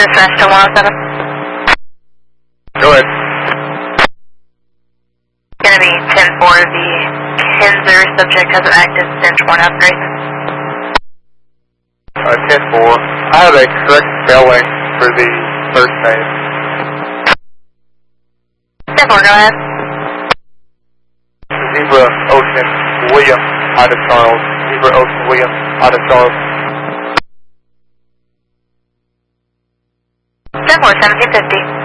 dispatch to 107. Go ahead. Gonna be 10-4, the Kinzer subject has an active stench worn out Grayson. 10-4. I have a correct spelling for the first name. 10-4, go ahead. Zebra Ocean William out of Charles. Zebra Ocean William out of Charles. 10-4, 1750.